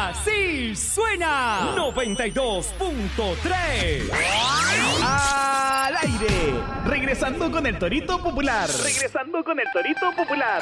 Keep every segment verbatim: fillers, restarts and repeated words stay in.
Así suena noventa y dos punto tres. Al aire. Regresando con el Torito Popular. Regresando con el Torito Popular.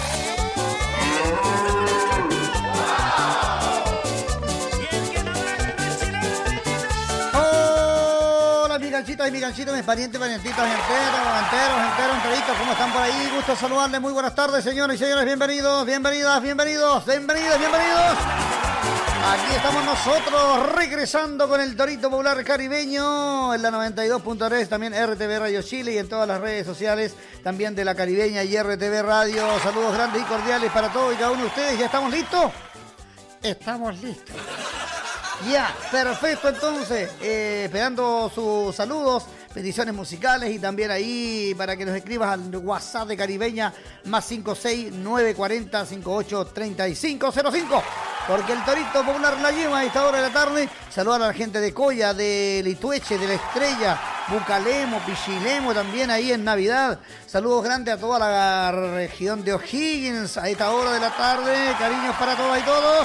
Hola mis ganchitas y mis ganchitos, mis parientes, parientitos, enteros, enteros, enteros, enteritos, ¿cómo están por ahí? Gusto saludarles, muy buenas tardes, señores y señores, bienvenidos, bienvenidas, bienvenidos, bienvenidos, bienvenidos. Aquí estamos nosotros regresando con el Torito Popular Caribeño en la noventa y dos punto tres, también R T V Radio Chile y en todas las redes sociales también de la Caribeña y R T V Radio. Saludos grandes y cordiales para todos y cada uno de ustedes. ¿Ya estamos listos? Estamos listos. Ya, perfecto, entonces, eh, esperando sus saludos, peticiones musicales y también ahí para que nos escribas al WhatsApp de Caribeña más cinco seis nueve cuatro cero cinco ocho tres cinco cero cinco, porque el Torito Popular la lleva a esta hora de la tarde. Saludar a la gente de Coya, de Litueche, de La Estrella, Bucalemo, Pichilemo también ahí en Navidad. Saludos grandes a toda la región de O'Higgins a esta hora de la tarde. Cariños para todas y todos.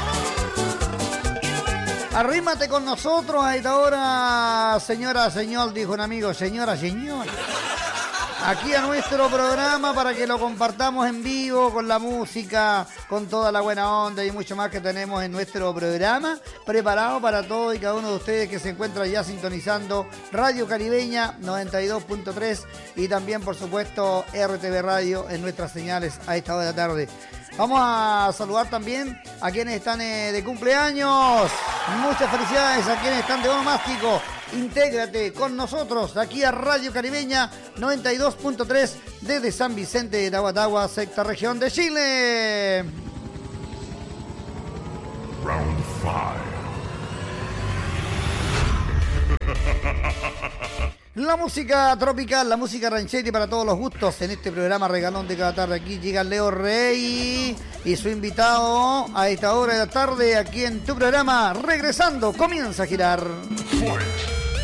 Arrímate con nosotros a esta hora, señora, señor, dijo un amigo, señora, señor. Aquí a nuestro programa para que lo compartamos en vivo con la música, con toda la buena onda y mucho más que tenemos en nuestro programa, preparado para todos y cada uno de ustedes que se encuentra ya sintonizando Radio Caribeña noventa y dos punto tres y también, por supuesto, R T V Radio en nuestras señales a esta hora de la tarde. Vamos a saludar también a quienes están eh, de cumpleaños. Muchas felicidades a quienes están de onomástico. Intégrate con nosotros aquí a Radio Caribeña noventa y dos punto tres desde San Vicente de Tahuatahua, sexta región de Chile. Round five. La música tropical, la música ranchera y para todos los gustos en este programa regalón de cada tarde. Aquí llega Leo Rey y su invitado a esta hora de la tarde aquí en tu programa. Regresando, comienza a girar. Fight.